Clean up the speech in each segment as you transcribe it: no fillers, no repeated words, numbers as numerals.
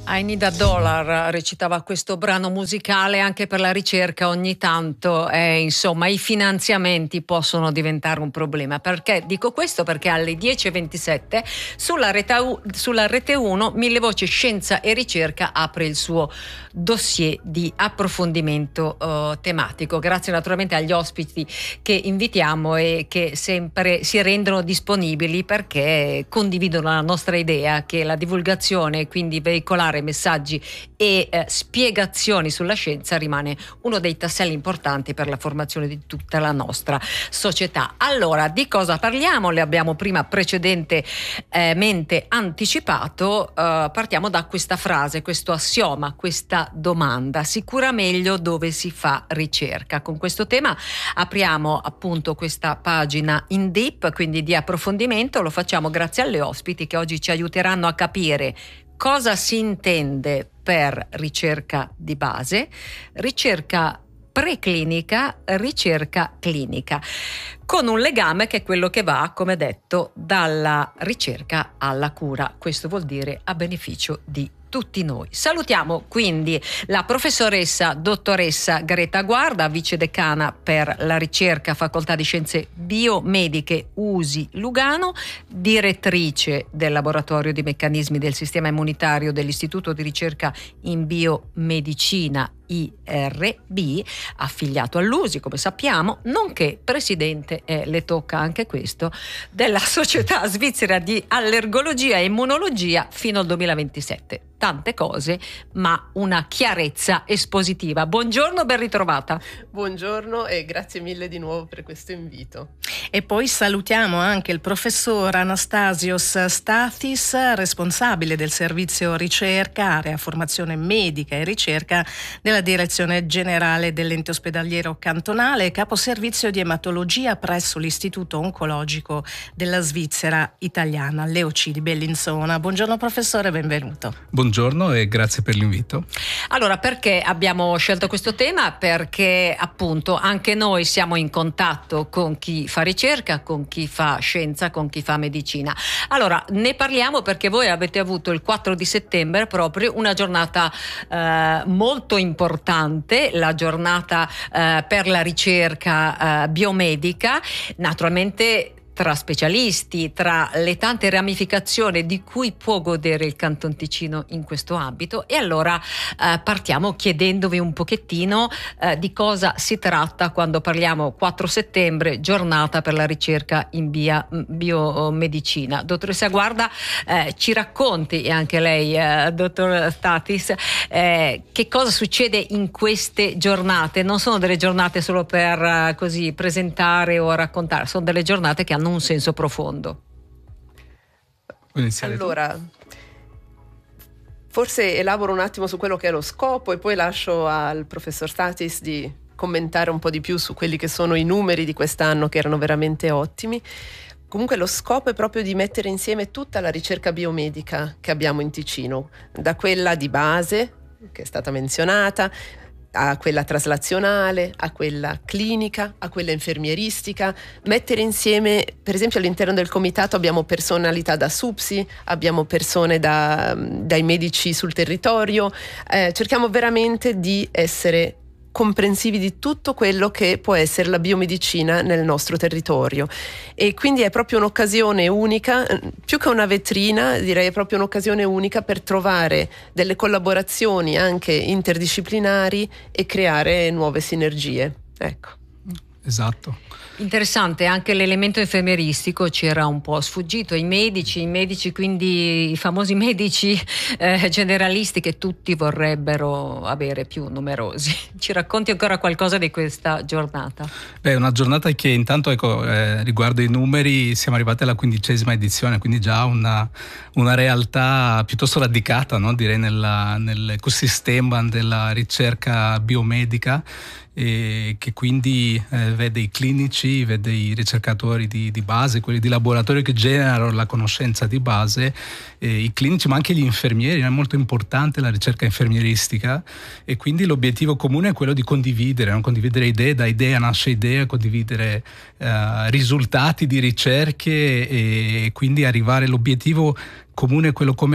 I Need a Dollar recitava questo brano musicale. Anche per la ricerca ogni tanto insomma i finanziamenti possono diventare un problema. Perché dico questo? Perché alle 10:27 sulla rete 1 Mille Voci Scienza e Ricerca apre il suo dossier di approfondimento tematico, grazie naturalmente agli ospiti che invitiamo e che sempre si rendono disponibili perché condividono la nostra idea che la divulgazione, quindi veicolare messaggi e spiegazioni sulla scienza, rimane uno dei tasselli importanti per la formazione di tutta la nostra società. Allora, di cosa parliamo? Le abbiamo prima precedentemente anticipato. Partiamo da questa frase, questo assioma, questa domanda: si cura meglio dove si fa ricerca. Con questo tema apriamo appunto questa pagina in deep, quindi di approfondimento. Lo facciamo grazie alle ospiti che oggi ci aiuteranno a capire cosa si intende per ricerca di base, ricerca preclinica, ricerca clinica, con un legame che è quello che va, come detto, dalla ricerca alla cura. Questo vuol dire a beneficio di tutti noi. Salutiamo quindi la professoressa dottoressa Greta Guarda, vice decana per la ricerca, Facoltà di Scienze Biomediche USI Lugano, direttrice del Laboratorio di Meccanismi del Sistema Immunitario dell'Istituto di Ricerca in Biomedicina IRB, affiliato all'USI, come sappiamo, nonché presidente, le tocca anche questo, della Società Svizzera di Allergologia e Immunologia fino al 2027. Tante cose, ma una chiarezza espositiva. Buongiorno, ben ritrovata. Buongiorno e grazie mille di nuovo per questo invito. E poi salutiamo anche il professor Anastasios Stathis, responsabile del servizio ricerca, area formazione medica e ricerca della Direzione Generale dell'Ente Ospedaliero Cantonale, capo servizio di ematologia presso l'Istituto Oncologico della Svizzera Italiana, l'EOC di Bellinzona. Buongiorno professore, benvenuto. Buongiorno e grazie per l'invito. Allora, perché abbiamo scelto questo tema? Perché appunto anche noi siamo in contatto con chi fa ricerca, con chi fa scienza, con chi fa medicina. Allora, ne parliamo perché voi avete avuto il 4 di settembre proprio una giornata molto importante, la giornata per la ricerca biomedica, naturalmente tra specialisti, tra le tante ramificazioni di cui può godere il Canton Ticino in questo ambito. E allora partiamo chiedendovi un pochettino di cosa si tratta quando parliamo 4 settembre, giornata per la ricerca in biomedicina. Dottoressa Guarda, ci racconti, e anche lei, dottor Stathis, che cosa succede in queste giornate? Non sono delle giornate solo per così presentare o raccontare, sono delle giornate che hanno un senso profondo. Allora, forse elaboro un attimo su quello che è lo scopo e poi lascio al professor Stathis di commentare un po' di più su quelli che sono i numeri di quest'anno, che erano veramente ottimi. Comunque lo scopo è proprio di mettere insieme tutta la ricerca biomedica che abbiamo in Ticino, da quella di base, che è stata menzionata, a quella traslazionale, a quella clinica, a quella infermieristica, mettere insieme, per esempio all'interno del comitato abbiamo personalità da SUPSI, abbiamo persone dai medici sul territorio, cerchiamo veramente di essere comprensivi di tutto quello che può essere la biomedicina nel nostro territorio, e quindi è proprio un'occasione unica, più che una vetrina, direi è proprio un'occasione unica per trovare delle collaborazioni anche interdisciplinari e creare nuove sinergie. Ecco. Esatto. Interessante, anche l'elemento infermieristico ci era un po' sfuggito. I medici, quindi i famosi medici generalisti che tutti vorrebbero avere più numerosi. Ci racconti ancora qualcosa di questa giornata? Beh, una giornata che intanto, riguardo i numeri, siamo arrivati alla 15ª edizione, quindi già una realtà piuttosto radicata, no? Direi nell'ecosistema della ricerca biomedica, e che quindi vede i clinici, vede i ricercatori di base, quelli di laboratorio che generano la conoscenza di base, i clinici ma anche gli infermieri. È molto importante la ricerca infermieristica, e quindi l'obiettivo comune è quello di condividere idee, da idea nasce idea, condividere risultati di ricerche, e quindi arrivare, l'obiettivo comune è quello come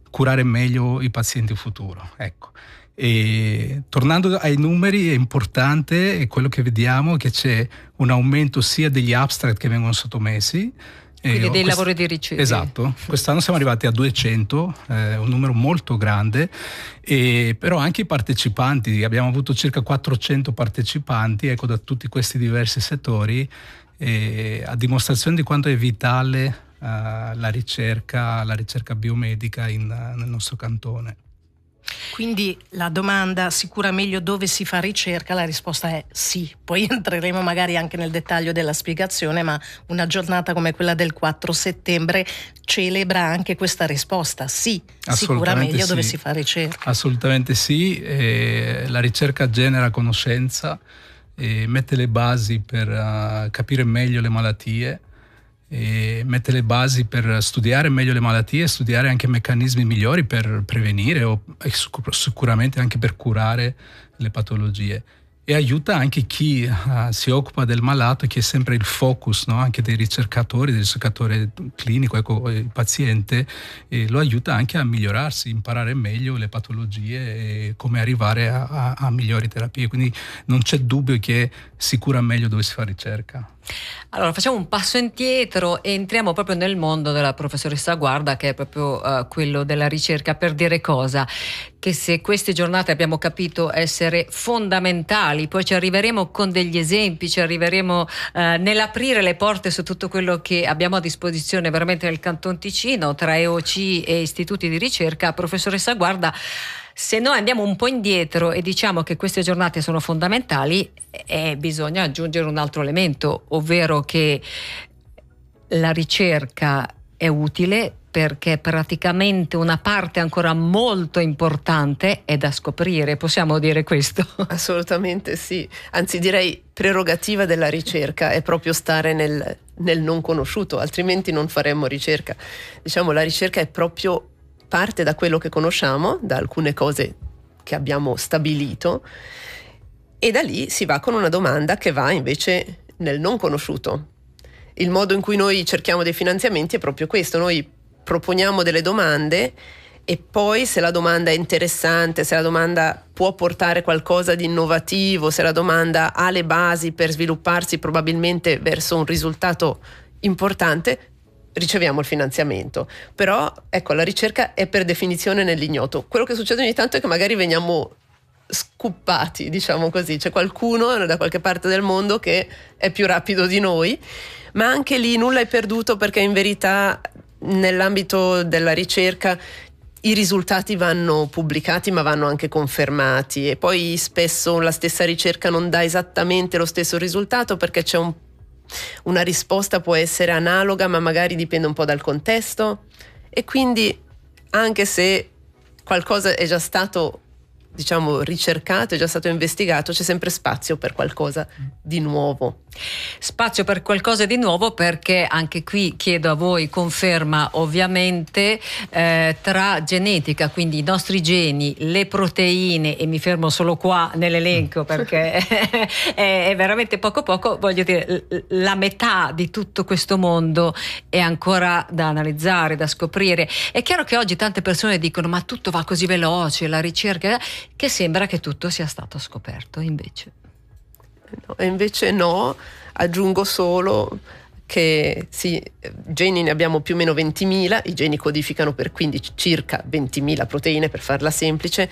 curare meglio i pazienti in futuro. Ecco. E tornando ai numeri, è importante quello che vediamo, che c'è un aumento sia degli abstract che vengono sottomessi, quindi dei lavori di ricerca. Esatto, quest'anno siamo arrivati a 200, un numero molto grande, però anche i partecipanti, abbiamo avuto circa 400 partecipanti, ecco, da tutti questi diversi settori, a dimostrazione di quanto è vitale la ricerca biomedica nel nostro cantone. Quindi la domanda si cura meglio dove si fa ricerca, la risposta è sì. Poi entreremo magari anche nel dettaglio della spiegazione, ma una giornata come quella del 4 settembre celebra anche questa risposta. Sì, si cura meglio dove si fa ricerca. Assolutamente sì, la ricerca genera conoscenza, mette le basi per capire meglio le malattie, e mette le basi per studiare meglio le malattie, studiare anche meccanismi migliori per prevenire o sicuramente anche per curare le patologie, e aiuta anche chi si occupa del malato, chi è sempre il focus, no? Anche del ricercatore clinico, ecco, il paziente, lo aiuta anche a migliorarsi, imparare meglio le patologie e come arrivare a migliori terapie. Quindi non c'è dubbio che si cura meglio dove si fa ricerca. Allora facciamo un passo indietro e entriamo proprio nel mondo della professoressa Guarda, che è proprio quello della ricerca, per dire cosa? Che se queste giornate abbiamo capito essere fondamentali, poi ci arriveremo con degli esempi, ci arriveremo nell'aprire le porte su tutto quello che abbiamo a disposizione veramente nel Canton Ticino, tra EOC e istituti di ricerca. Professoressa Guarda, se noi andiamo un po' indietro e diciamo che queste giornate sono fondamentali, bisogna aggiungere un altro elemento, ovvero che la ricerca è utile perché praticamente una parte ancora molto importante è da scoprire. Possiamo dire questo? Assolutamente sì, anzi direi prerogativa della ricerca è proprio stare nel non conosciuto, altrimenti non faremmo ricerca. Diciamo, la ricerca è proprio parte da quello che conosciamo, da alcune cose che abbiamo stabilito, e da lì si va con una domanda che va invece nel non conosciuto. Il modo in cui noi cerchiamo dei finanziamenti è proprio questo: noi proponiamo delle domande e poi, se la domanda è interessante, se la domanda può portare qualcosa di innovativo, se la domanda ha le basi per svilupparsi probabilmente verso un risultato importante, riceviamo il finanziamento. Però ecco, la ricerca è per definizione nell'ignoto. Quello che succede ogni tanto è che magari veniamo scuppati, diciamo così, c'è qualcuno da qualche parte del mondo che è più rapido di noi, ma anche lì nulla è perduto, perché in verità nell'ambito della ricerca i risultati vanno pubblicati ma vanno anche confermati, e poi spesso la stessa ricerca non dà esattamente lo stesso risultato, perché c'è una risposta può essere analoga ma magari dipende un po' dal contesto, e quindi anche se qualcosa è già stato, diciamo, ricercato, è già stato investigato, c'è sempre spazio per qualcosa di nuovo. Spazio per qualcosa di nuovo, perché anche qui chiedo a voi conferma, ovviamente, tra genetica, quindi i nostri geni, le proteine, e mi fermo solo qua nell'elenco perché è veramente poco, voglio dire, la metà di tutto questo mondo è ancora da analizzare, da scoprire. È chiaro che oggi tante persone dicono: ma tutto va così veloce, la ricerca, che sembra che tutto sia stato scoperto, invece. No, e invece no, aggiungo solo che sì, geni ne abbiamo più o meno 20.000, i geni codificano per quindi circa 20.000 proteine, per farla semplice,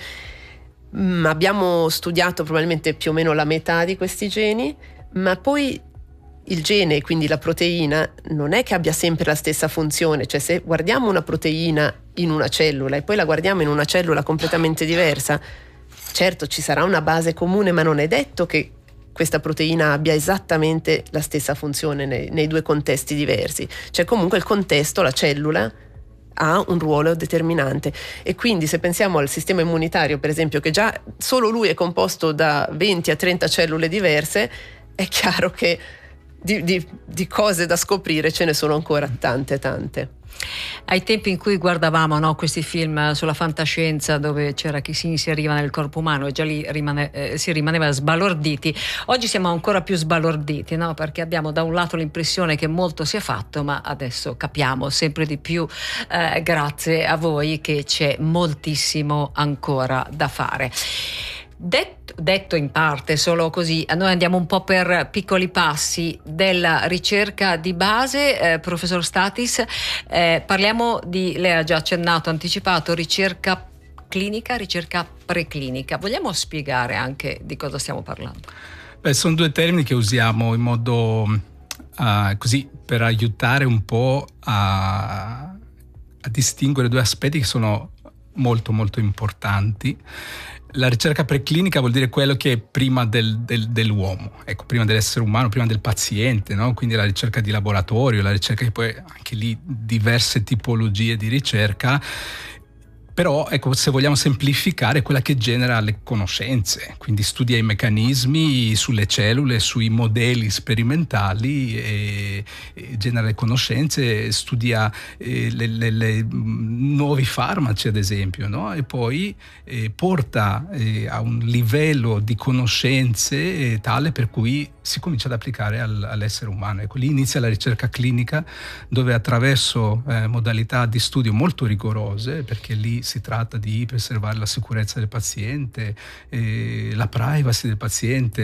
ma abbiamo studiato probabilmente più o meno la metà di questi geni, ma poi il gene, quindi la proteina, non è che abbia sempre la stessa funzione. Cioè, se guardiamo una proteina in una cellula e poi la guardiamo in una cellula completamente diversa, certo ci sarà una base comune, ma non è detto che questa proteina abbia esattamente la stessa funzione nei due contesti diversi. Cioè, comunque il contesto, la cellula, ha un ruolo determinante, e quindi se pensiamo al sistema immunitario, per esempio, che già solo lui è composto da 20 a 30 cellule diverse, è chiaro che di cose da scoprire ce ne sono ancora tante. Ai tempi in cui guardavamo, no, questi film sulla fantascienza dove c'era chi si inseriva nel corpo umano e già lì si rimaneva sbalorditi, oggi siamo ancora più sbalorditi, no? Perché abbiamo da un lato l'impressione che molto sia fatto, ma adesso capiamo sempre di più, grazie a voi, che c'è moltissimo ancora da fare. Detto in parte solo così, noi andiamo un po' per piccoli passi della ricerca di base, professor Stathis, parliamo di, lei ha già accennato, anticipato, ricerca clinica, ricerca preclinica. Vogliamo spiegare anche di cosa stiamo parlando? Sono due termini che usiamo in modo così per aiutare un po' a distinguere due aspetti che sono molto molto importanti. La ricerca preclinica vuol dire quello che è prima dell'uomo, ecco, prima dell'essere umano, prima del paziente, no? Quindi la ricerca di laboratorio, la ricerca che poi anche lì diverse tipologie di ricerca. Però, ecco, se vogliamo semplificare, è quella che genera le conoscenze, quindi studia i meccanismi sulle cellule, sui modelli sperimentali e genera le conoscenze, studia le nuovi farmaci, ad esempio, no? E poi porta a un livello di conoscenze tale per cui si comincia ad applicare all'essere umano. Ecco, lì inizia la ricerca clinica, dove attraverso modalità di studio molto rigorose, perché lì si tratta di preservare la sicurezza del paziente, la privacy del paziente,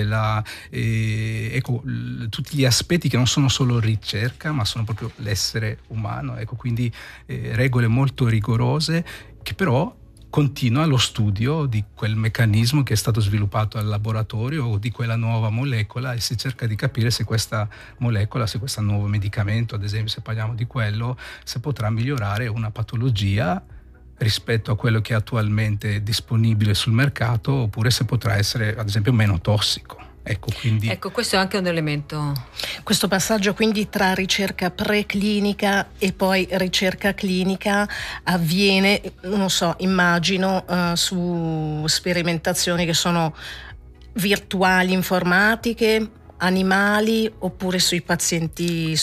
ecco, tutti gli aspetti che non sono solo ricerca, ma sono proprio l'essere umano. Ecco, quindi regole molto rigorose che però continua lo studio di quel meccanismo che è stato sviluppato al laboratorio o di quella nuova molecola, e si cerca di capire se questa molecola, se questo nuovo medicamento, ad esempio, se parliamo di quello, se potrà migliorare una patologia rispetto a quello che è attualmente disponibile sul mercato, oppure se potrà essere, ad esempio, meno tossico. Ecco, questo è anche un elemento. Questo passaggio quindi tra ricerca preclinica e poi ricerca clinica avviene, non so, immagino, su sperimentazioni che sono virtuali, informatiche, animali, oppure sui pazienti,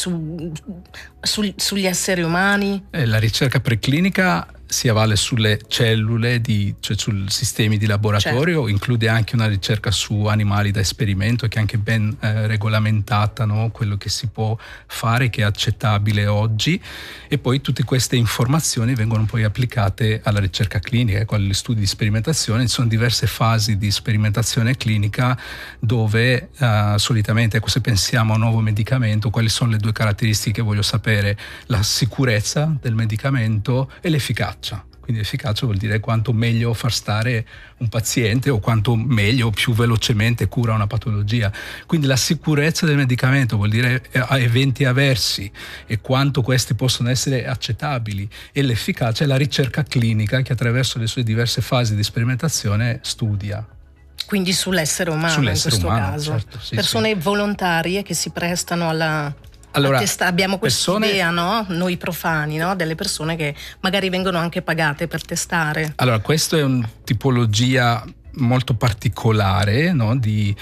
sugli esseri umani? La ricerca preclinica si avvale sulle cellule, cioè sui sistemi di laboratorio, certo. Include anche una ricerca su animali da esperimento, che è anche ben regolamentata, no? Quello che si può fare, che è accettabile oggi, e poi tutte queste informazioni vengono poi applicate alla ricerca clinica, con gli studi di sperimentazione. Ci sono diverse fasi di sperimentazione clinica dove solitamente, ecco, se pensiamo a un nuovo medicamento, quali sono le due caratteristiche che voglio sapere? La sicurezza del medicamento e l'efficacia. Quindi efficacia vuol dire quanto meglio far stare un paziente o quanto meglio o più velocemente cura una patologia. Quindi la sicurezza del medicamento vuol dire eventi avversi e quanto questi possono essere accettabili, e l'efficacia è la ricerca clinica che attraverso le sue diverse fasi di sperimentazione studia. Quindi sull'essere umano, in questo caso. Certo, sì, persone volontarie che si prestano allora, abbiamo questa idea, no? Noi profani, no? Delle persone che magari vengono anche pagate per testare. Allora, questa è una tipologia molto particolare, no? di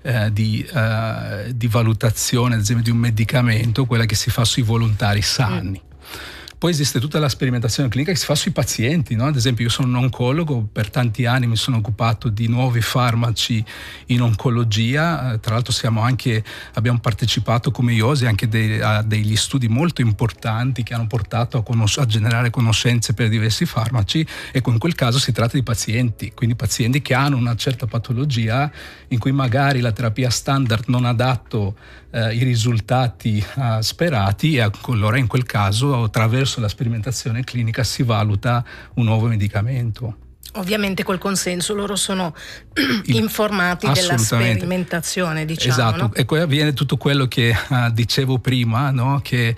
valutazione, ad esempio, di un medicamento, quella che si fa sui volontari sani. Poi esiste tutta la sperimentazione clinica che si fa sui pazienti, no? Ad esempio, io sono un oncologo, per tanti anni mi sono occupato di nuovi farmaci in oncologia, tra l'altro abbiamo partecipato come IOSI anche a degli studi molto importanti che hanno portato a generare conoscenze per diversi farmaci, e in quel caso si tratta di pazienti, quindi pazienti che hanno una certa patologia in cui magari la terapia standard non ha dato i risultati sperati, e allora in quel caso attraverso la sperimentazione clinica si valuta un nuovo medicamento. Ovviamente col consenso, loro sono informati della sperimentazione, diciamo. Esatto, no? E poi avviene tutto quello che dicevo prima, no? Che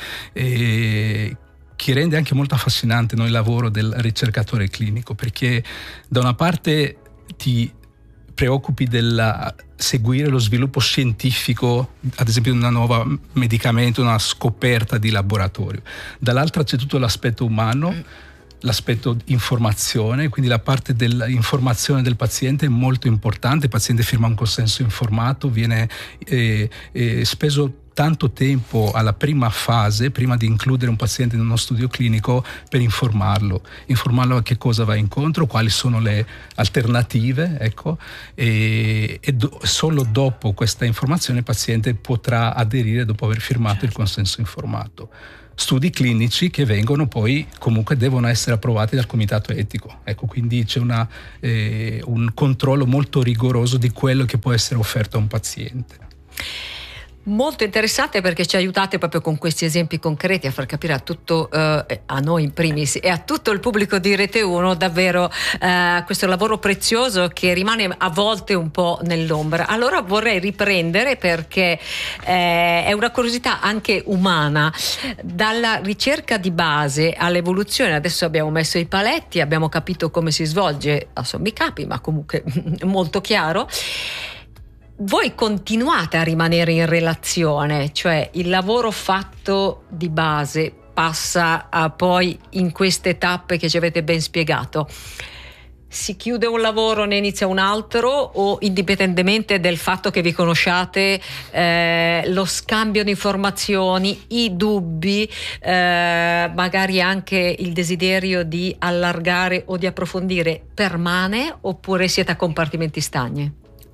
rende anche molto affascinante il lavoro del ricercatore clinico, perché da una parte ti preoccupi del seguire lo sviluppo scientifico, ad esempio di un nuovo medicamento, una scoperta di laboratorio. Dall'altra c'è tutto l'aspetto umano, l'aspetto informazione, quindi la parte dell'informazione del paziente è molto importante. Il paziente firma un consenso informato, viene speso tanto tempo alla prima fase, prima di includere un paziente in uno studio clinico, per informarlo a che cosa va incontro, quali sono le alternative, ecco, e solo dopo questa informazione il paziente potrà aderire dopo aver firmato il consenso informato. Studi clinici che vengono poi, comunque devono essere approvati dal comitato etico, ecco, quindi c'è un controllo molto rigoroso di quello che può essere offerto a un paziente. Molto interessante, perché ci aiutate proprio con questi esempi concreti a far capire a tutto, a noi in primis e a tutto il pubblico di Rete 1 davvero questo lavoro prezioso che rimane a volte un po' nell'ombra. Allora vorrei riprendere, perché è una curiosità anche umana, dalla ricerca di base all'evoluzione. Adesso abbiamo messo i paletti, abbiamo capito come si svolge a sommi capi, ma comunque molto chiaro. Voi continuate a rimanere in relazione, cioè il lavoro fatto di base passa poi in queste tappe che ci avete ben spiegato. Si chiude un lavoro, ne inizia un altro, o indipendentemente del fatto che vi conosciate, lo scambio di informazioni, i dubbi, magari anche il desiderio di allargare o di approfondire permane, oppure siete a compartimenti stagni?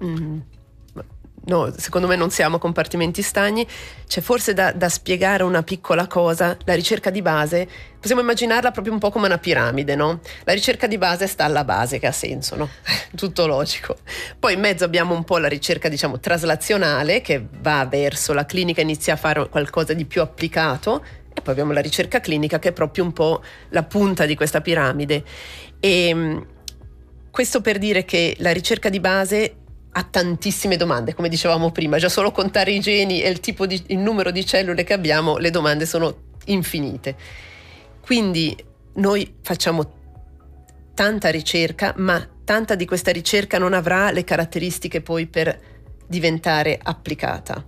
No, secondo me non siamo compartimenti stagni. C'è forse da spiegare una piccola cosa. La ricerca di base possiamo immaginarla proprio un po' come una piramide, no? La ricerca di base sta alla base, che ha senso, no? Tutto logico. Poi in mezzo abbiamo un po' la ricerca, diciamo, traslazionale, che va verso la clinica, inizia a fare qualcosa di più applicato, e poi abbiamo la ricerca clinica, che è proprio un po' la punta di questa piramide. E questo per dire che la ricerca di base ha tantissime domande, come dicevamo prima. Già solo contare i geni e il numero di cellule che abbiamo, le domande sono infinite. Quindi noi facciamo tanta ricerca, ma tanta di questa ricerca non avrà le caratteristiche poi per diventare applicata.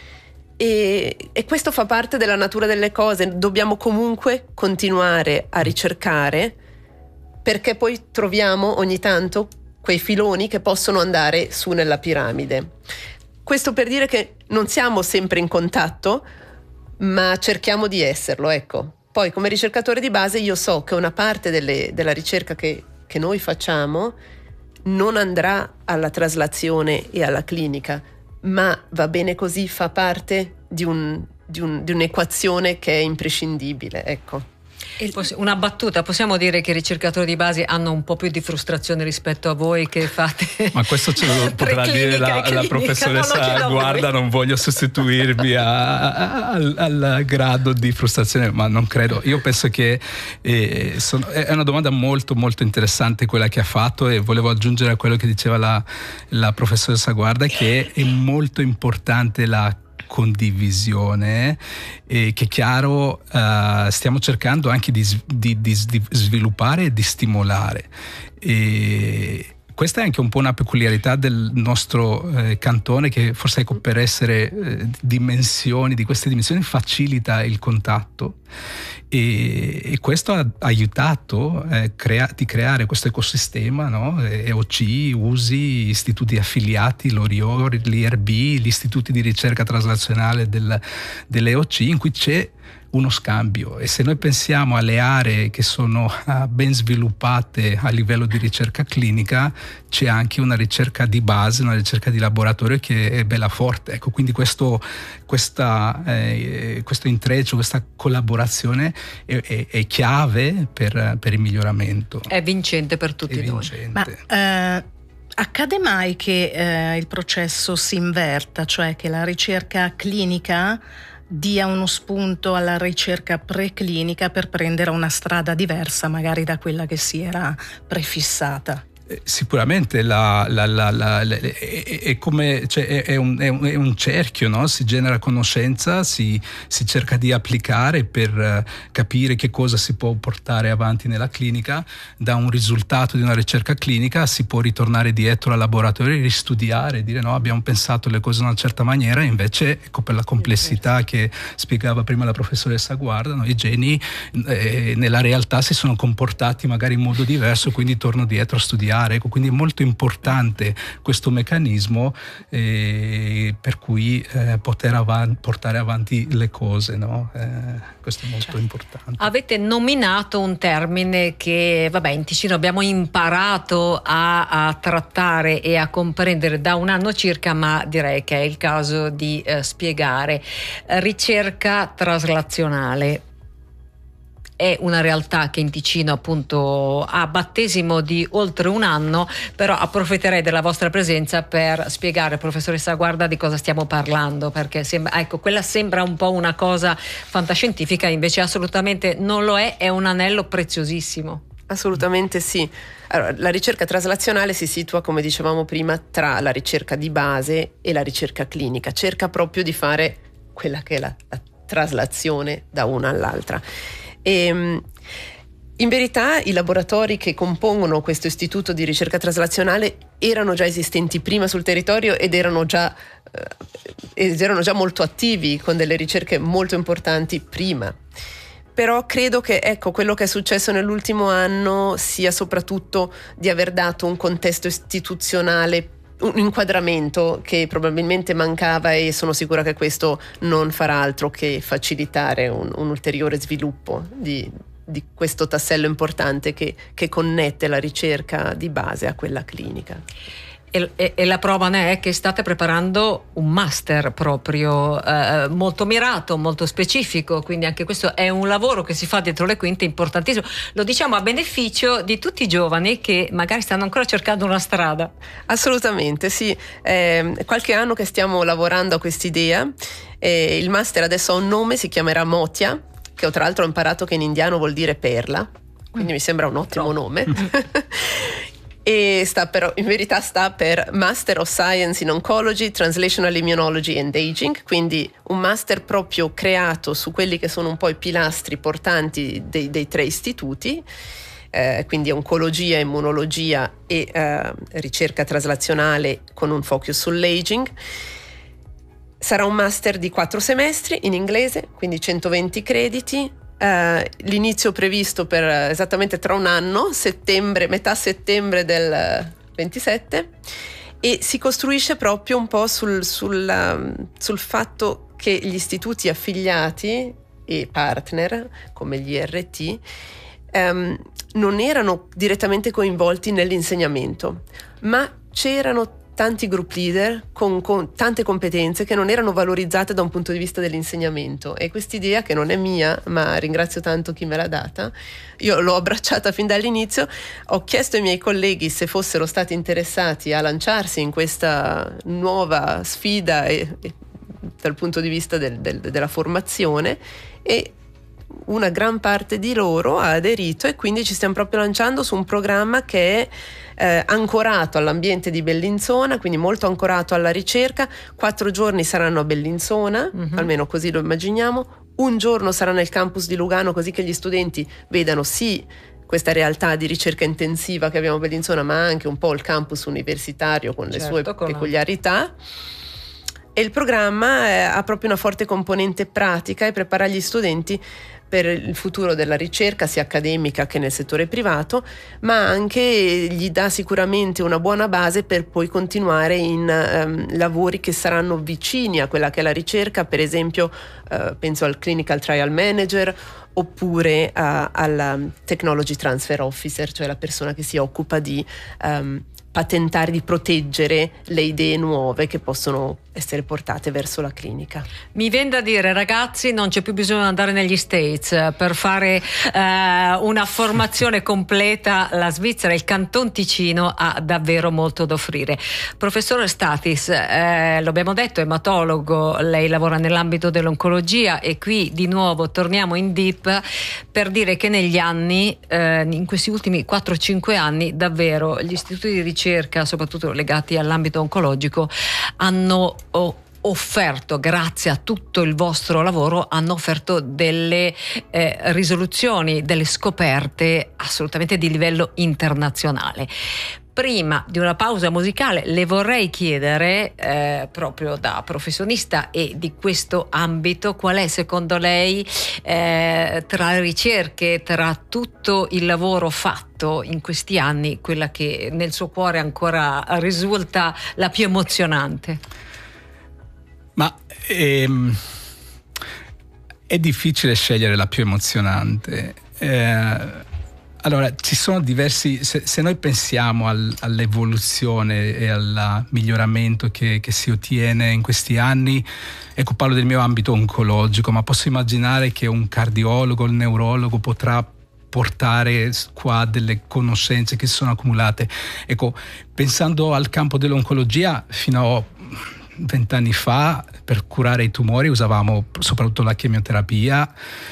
E questo fa parte della natura delle cose. Dobbiamo comunque continuare a ricercare, perché poi troviamo ogni tanto quei filoni che possono andare su nella piramide. Questo per dire che non siamo sempre in contatto, ma cerchiamo di esserlo, ecco. Poi come ricercatore di base io so che una parte della ricerca che noi facciamo non andrà alla traslazione e alla clinica, ma va bene così, fa parte di un'equazione che è imprescindibile, ecco. Una battuta, possiamo dire che i ricercatori di base hanno un po' più di frustrazione rispetto a voi che fate? Ma questo ce lo potrà dire la professoressa Guarda, non voglio sostituirvi al grado di frustrazione, ma non credo. Io penso che è una domanda molto molto interessante quella che ha fatto, e volevo aggiungere a quello che diceva la professoressa Guarda, che è molto importante la condivisione, che è chiaro stiamo cercando anche di sviluppare e di stimolare. E questa è anche un po' una peculiarità del nostro cantone, che forse per essere di queste dimensioni facilita il contatto, e questo ha aiutato di creare questo ecosistema, no? EOC, USI, istituti affiliati, l'ORIOR, l'IRB, gli istituti di ricerca traslazionale dell'EOC, in cui c'è uno scambio. E se noi pensiamo alle aree che sono ben sviluppate a livello di ricerca clinica, c'è anche una ricerca di base, una ricerca di laboratorio che è bella forte. Ecco, quindi questo intreccio, questa collaborazione è chiave per il miglioramento. È vincente per tutti noi. Ma accade mai che il processo si inverta, cioè che la ricerca clinica dia uno spunto alla ricerca preclinica per prendere una strada diversa magari da quella che si era prefissata? Sicuramente è come, cioè è un cerchio, no? Si genera conoscenza, si cerca di applicare per capire che cosa si può portare avanti nella clinica. Da un risultato di una ricerca clinica si può ritornare dietro al laboratorio e ristudiare, dire no, abbiamo pensato le cose in una certa maniera, e invece ecco, per la complessità che spiegava prima la professoressa Guarda, no? I geni nella realtà si sono comportati magari in modo diverso, quindi torno dietro a studiare studiare, ecco, quindi è molto importante questo meccanismo per cui portare avanti le cose, no? Questo è molto importante. Avete nominato un termine che, in Ticino abbiamo imparato a trattare e a comprendere da un anno circa, ma direi che è il caso di spiegare. Ricerca traslazionale. È una realtà che in Ticino appunto ha battesimo di oltre un anno, però approfitterei della vostra presenza per spiegare, professoressa Guarda, di cosa stiamo parlando, perché quella sembra un po' una cosa fantascientifica, invece assolutamente non lo è un anello preziosissimo. Assolutamente sì. Allora, la ricerca traslazionale si situa, come dicevamo prima, tra la ricerca di base e la ricerca clinica, cerca proprio di fare quella che è la traslazione da una all'altra. E in verità i laboratori che compongono questo istituto di ricerca traslazionale erano già esistenti prima sul territorio ed erano già molto attivi con delle ricerche molto importanti prima. Però credo che quello che è successo nell'ultimo anno sia soprattutto di aver dato un contesto istituzionale, un inquadramento che probabilmente mancava, e sono sicura che questo non farà altro che facilitare un ulteriore sviluppo di questo tassello importante che connette la ricerca di base a quella clinica. E la prova ne è che state preparando un master proprio molto mirato, molto specifico, quindi anche questo è un lavoro che si fa dietro le quinte importantissimo. Lo diciamo a beneficio di tutti i giovani che magari stanno ancora cercando una strada. Assolutamente, sì. Qualche anno che stiamo lavorando a quest'idea. Il master adesso ha un nome, si chiamerà Motia, che tra l'altro ho imparato che in indiano vuol dire perla, quindi mi sembra un ottimo nome. E in verità sta per Master of Science in Oncology, Translational Immunology and Aging, quindi un master proprio creato su quelli che sono un po' i pilastri portanti dei tre istituti, quindi oncologia, immunologia e ricerca traslazionale con un focus sull'aging. Sarà un master di 4 semestri in inglese, quindi 120 crediti. L'inizio previsto per esattamente tra un anno, metà settembre del 27, e si costruisce proprio un po' sul fatto che gli istituti affiliati e partner come gli IRT non erano direttamente coinvolti nell'insegnamento, ma c'erano tanti group leader con tante competenze che non erano valorizzate da un punto di vista dell'insegnamento, e quest'idea, che non è mia, ma ringrazio tanto chi me l'ha data, io l'ho abbracciata fin dall'inizio. Ho chiesto ai miei colleghi se fossero stati interessati a lanciarsi in questa nuova sfida dal punto di vista della formazione, e una gran parte di loro ha aderito, e quindi ci stiamo proprio lanciando su un programma che è ancorato all'ambiente di Bellinzona, quindi molto ancorato alla ricerca. 4 giorni saranno a Bellinzona, almeno così lo immaginiamo. Un giorno sarà nel campus di Lugano, così che gli studenti vedano sì questa realtà di ricerca intensiva che abbiamo a Bellinzona, ma anche un po' il campus universitario con le sue peculiarità. E il programma ha proprio una forte componente pratica e prepara gli studenti per il futuro della ricerca, sia accademica che nel settore privato, ma anche gli dà sicuramente una buona base per poi continuare in lavori che saranno vicini a quella che è la ricerca, per esempio penso al Clinical Trial Manager, oppure al Technology Transfer Officer, cioè la persona che si occupa di patentare, di proteggere le idee nuove che possono essere portate verso la clinica. Mi viene da dire, ragazzi, non c'è più bisogno di andare negli States per fare una formazione completa. La Svizzera, il Canton Ticino ha davvero molto da offrire. Professore Stathis, lo abbiamo detto, ematologo, lei lavora nell'ambito dell'oncologia, e qui di nuovo torniamo in deep per dire che negli anni, in questi ultimi 4-5 anni, davvero gli istituti di ricerca, soprattutto legati all'ambito oncologico, hanno offerto, grazie a tutto il vostro lavoro, hanno offerto delle risoluzioni, delle scoperte assolutamente di livello internazionale. prima di una pausa musicale le vorrei chiedere, proprio da professionista e di questo ambito, qual è secondo lei, tra le ricerche, tra tutto il lavoro fatto in questi anni, quella che nel suo cuore ancora risulta la più emozionante? Ma è difficile scegliere la più emozionante. Allora, ci sono diversi, se noi pensiamo all'evoluzione e al miglioramento che si ottiene in questi anni, ecco, parlo del mio ambito oncologico, ma posso immaginare che un cardiologo, il neurologo potrà portare qua delle conoscenze che si sono accumulate. Ecco, pensando al campo dell'oncologia, fino a 20 anni fa, per curare i tumori usavamo soprattutto la chemioterapia,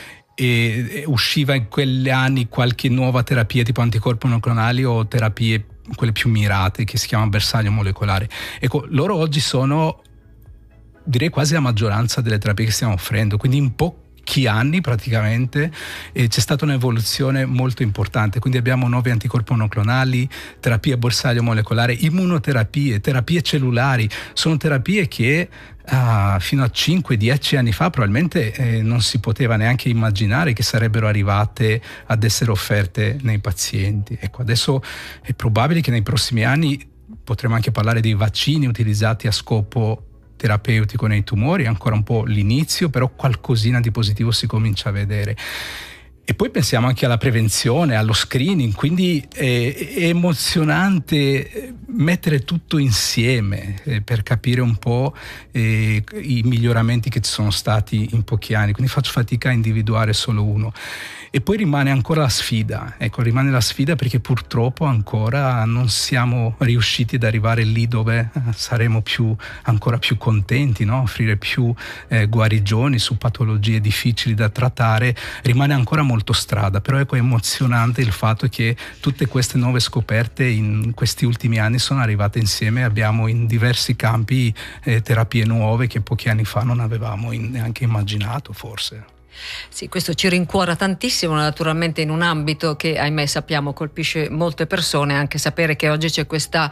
e usciva in quegli anni qualche nuova terapia tipo anticorpi monoclonali o terapie quelle più mirate che si chiamano bersaglio molecolare. Ecco, loro oggi sono, direi, quasi la maggioranza delle terapie che stiamo offrendo, quindi in pochi anni praticamente c'è stata un'evoluzione molto importante. Quindi abbiamo nuovi anticorpi monoclonali, terapie a bersaglio molecolare, immunoterapie, terapie cellulari. Sono terapie che fino a 5-10 anni fa probabilmente non si poteva neanche immaginare che sarebbero arrivate ad essere offerte nei pazienti. Ecco, adesso è probabile che nei prossimi anni potremo anche parlare dei vaccini utilizzati a scopo terapeutico nei tumori. È ancora un po' l'inizio, però qualcosina di positivo si comincia a vedere. E poi pensiamo anche alla prevenzione, allo screening, quindi è emozionante mettere tutto insieme per capire un po' i miglioramenti che ci sono stati in pochi anni, quindi faccio fatica a individuare solo uno. E poi rimane ancora la sfida, ecco, rimane la sfida perché purtroppo ancora non siamo riusciti ad arrivare lì dove saremo ancora più contenti, no? Offrire più guarigioni su patologie difficili da trattare. Rimane ancora molto strada, però ecco, è emozionante il fatto che tutte queste nuove scoperte in questi ultimi anni sono arrivate insieme. Abbiamo in diversi campi terapie nuove che pochi anni fa non avevamo neanche immaginato forse. Sì, questo ci rincuora tantissimo, naturalmente in un ambito che, ahimè, sappiamo colpisce molte persone. Anche sapere che oggi c'è questa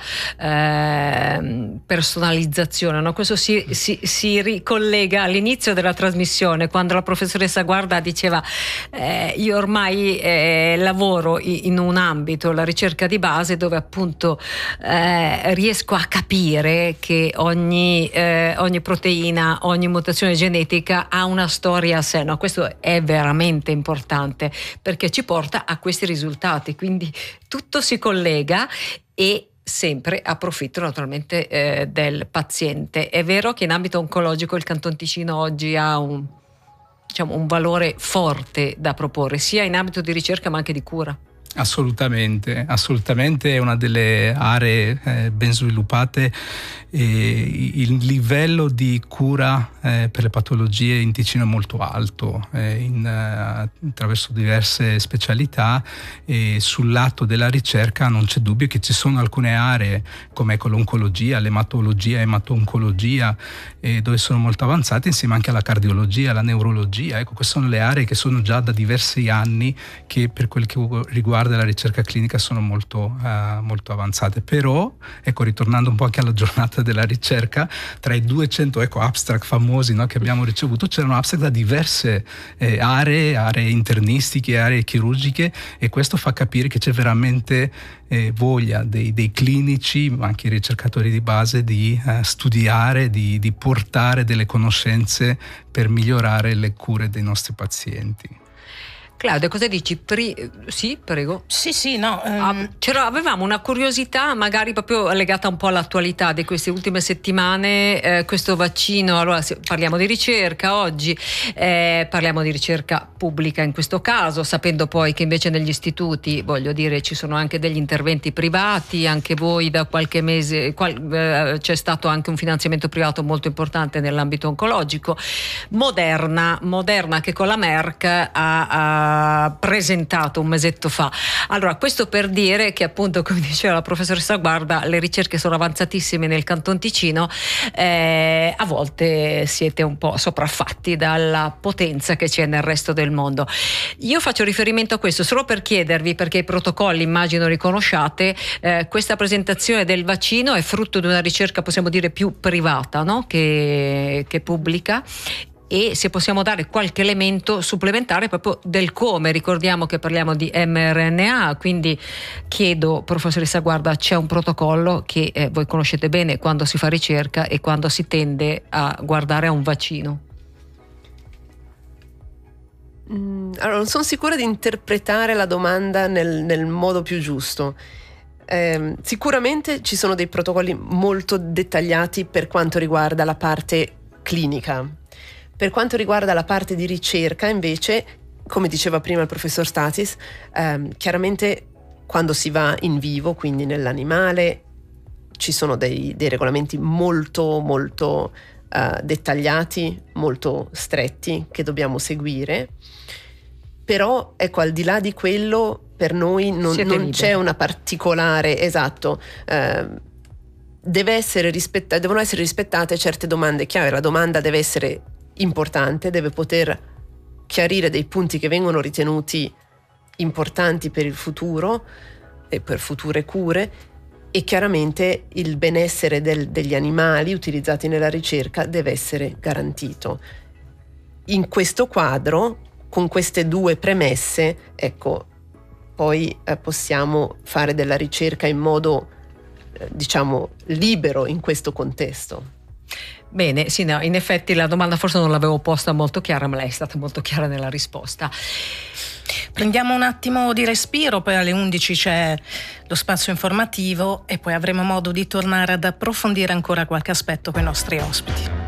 personalizzazione, no? Questo si ricollega all'inizio della trasmissione, quando la professoressa Guarda diceva io ormai lavoro in un ambito, la ricerca di base, dove appunto riesco a capire che ogni proteina, ogni mutazione genetica ha una storia a sé, no? Questo è veramente importante perché ci porta a questi risultati, quindi tutto si collega e sempre a profitto naturalmente del paziente. È vero che in ambito oncologico il Canton Ticino oggi ha un valore forte da proporre, sia in ambito di ricerca ma anche di cura. Assolutamente, è una delle aree ben sviluppate. Il livello di cura per le patologie in Ticino è molto alto, attraverso diverse specialità, e sul lato della ricerca non c'è dubbio che ci sono alcune aree come l'oncologia, l'ematologia, emato-oncologia, dove sono molto avanzate, insieme anche alla cardiologia, alla neurologia. Ecco, queste sono le aree che sono già da diversi anni che per quel che riguarda la ricerca clinica sono molto avanzate. Però, ecco, ritornando un po' anche alla giornata della ricerca, tra i 200 abstract famosi, no, che abbiamo ricevuto, c'erano abstract da diverse aree internistiche, aree chirurgiche, e questo fa capire che c'è veramente voglia dei clinici, ma anche i ricercatori di base, di studiare, di portare delle conoscenze per migliorare le cure dei nostri pazienti. Claudia, cosa dici? Sì, prego. Sì, no. Avevamo una curiosità magari proprio legata un po' all'attualità di queste ultime settimane, questo vaccino. Allora, parliamo di ricerca oggi, parliamo di ricerca pubblica in questo caso, sapendo poi che invece negli istituti, voglio dire, ci sono anche degli interventi privati. Anche voi da qualche mese c'è stato anche un finanziamento privato molto importante nell'ambito oncologico. Moderna che con la Merck ha presentato un mesetto fa. Allora, questo per dire che appunto, come diceva la professoressa Guarda, le ricerche sono avanzatissime nel Canton Ticino, a volte siete un po' sopraffatti dalla potenza che c'è nel resto del mondo. Io faccio riferimento a questo solo per chiedervi, perché i protocolli immagino riconosciate, questa presentazione del vaccino è frutto di una ricerca, possiamo dire, più privata, no? che pubblica, e se possiamo dare qualche elemento supplementare proprio del come. Ricordiamo che parliamo di mRNA, quindi chiedo, professoressa Guarda, c'è un protocollo che voi conoscete bene quando si fa ricerca e quando si tende a guardare a un vaccino? Allora, non sono sicura di interpretare la domanda nel modo più giusto. Sicuramente ci sono dei protocolli molto dettagliati per quanto riguarda la parte clinica. Per quanto riguarda la parte di ricerca, invece, come diceva prima il professor Stathis, chiaramente quando si va in vivo, quindi nell'animale, ci sono dei regolamenti molto dettagliati, molto stretti, che dobbiamo seguire. Però, ecco, al di là di quello, per noi non c'è una particolare, esatto, devono essere rispettate certe domande chiave. La domanda deve essere importante, deve poter chiarire dei punti che vengono ritenuti importanti per il futuro e per future cure, e chiaramente il benessere degli animali utilizzati nella ricerca deve essere garantito. In questo quadro, con queste due premesse, ecco, poi possiamo fare della ricerca in modo diciamo libero in questo contesto. Bene, sì, no, in effetti la domanda forse non l'avevo posta molto chiara, ma lei è stata molto chiara nella risposta. Prendiamo un attimo di respiro, poi alle 11 c'è lo spazio informativo e poi avremo modo di tornare ad approfondire ancora qualche aspetto con i nostri ospiti.